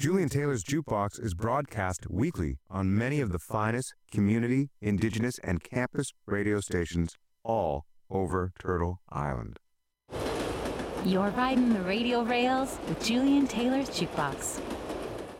Julian Taylor's Jukebox is broadcast weekly on many of the finest community, indigenous, and campus radio stations all over Turtle Island. You're riding the radio rails with Julian Taylor's Jukebox.